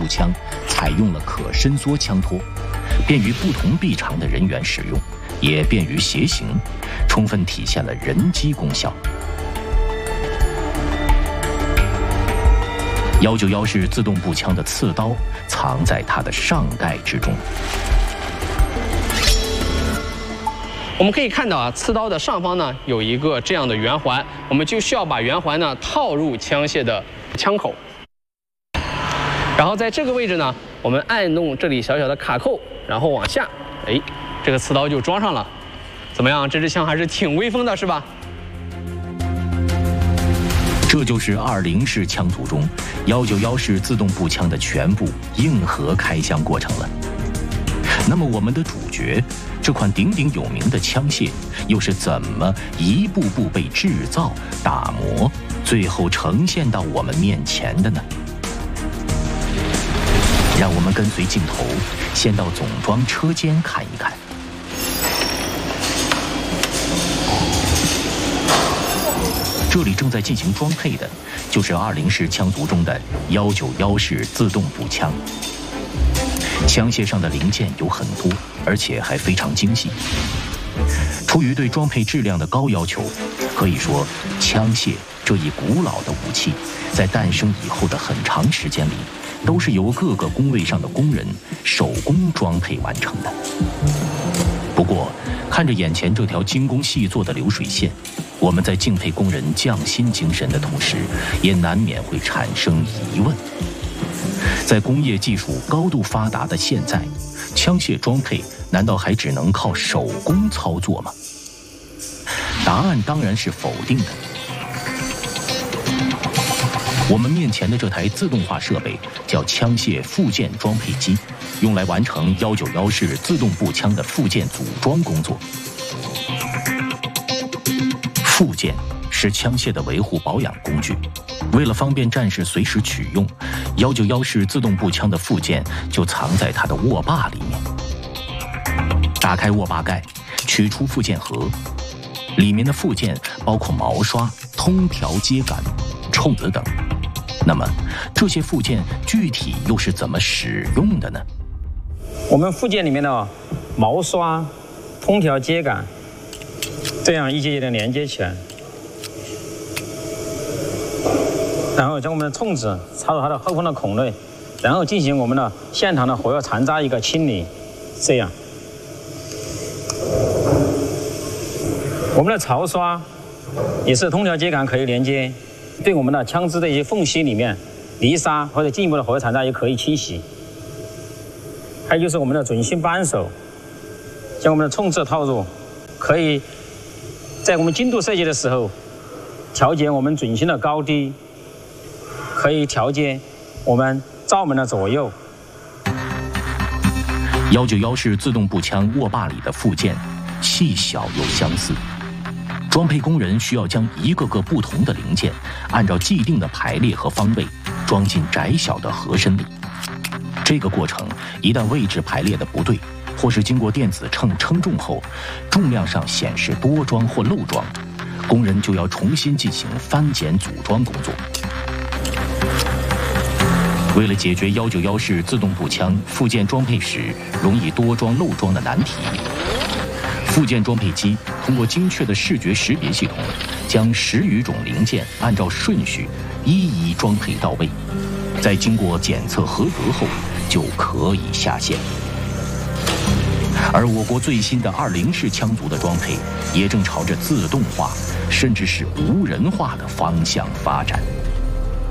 步枪采用了可伸缩枪托，便于不同臂长的人员使用，也便于携行，充分体现了人机功效。191式自动步枪的刺刀藏在它的上盖之中。 我们可以看到啊，刺刀的上方呢有一个这样的圆环，我们就需要把圆环呢套入枪械的枪口，然后在这个位置呢，我们按动这里小小的卡扣，然后往下，哎，这个刺刀就装上了。怎么样？这支枪还是挺威风的，是吧？ 这就是20式枪组中191式自动步枪的全部硬核开箱过程了。那么我们的主角，这款鼎鼎有名的枪械，又是怎么一步步被制造、打磨，最后呈现到我们面前的呢？让我们跟随镜头，先到总装车间看一看。这里正在进行装配的，就是20式枪族中的191式自动步枪。枪械上的零件有很多，而且还非常精细。出于对装配质量的高要求，可以说枪械这一古老的武器，在诞生以后的很长时间里，都是由各个工位上的工人手工装配完成的。不过，看着眼前这条精工细作的流水线，我们在敬佩工人匠心精神的同时，也难免会产生疑问：在工业技术高度发达的现在，枪械装配难道还只能靠手工操作吗？答案当然是否定的。我们面前的这台自动化设备叫枪械附件装配机，用来完成191式自动步枪的附件组装工作。附件是枪械的维护保养工具，为了方便战士随时取用，191式自动步枪的附件就藏在它的握把里面。打开握把盖，取出附件盒，里面的附件包括毛刷、通条接杆、冲子等。那么这些附件具体又是怎么使用的呢？ 我们附件里面的毛刷、通条接杆，这样一节节的连接起来，然后将我们的冲子插入它的后方的孔内，然后进行我们的现场的火药残渣一个清理。这样，我们的槽刷也是通条接杆可以连接，对我们的枪支的一些缝隙里面泥沙或者进一步的火药残渣也可以清洗。还有就是我们的准心扳手，将我们的冲刺套入，可以在我们精度设计的时候调节我们准心的高低，可以调节我们罩门的左右。 191式自动步枪握把里的附件细小又相似，装配工人需要将一个个不同的零件按照既定的排列和方位装进窄小的盒身里。这个过程一旦位置排列的不对，或是经过电子秤称重后，重量上显示多装或漏装，工人就要重新进行翻检组装工作。为了解决191式自动步枪附件装配时容易多装漏装的难题，附件装配机通过精确的视觉识别系统，将10余种零件按照顺序一一装配到位，在经过检测合格后就可以下线。而我国最新的20式枪族的装配也正朝着自动化甚至是无人化的方向发展。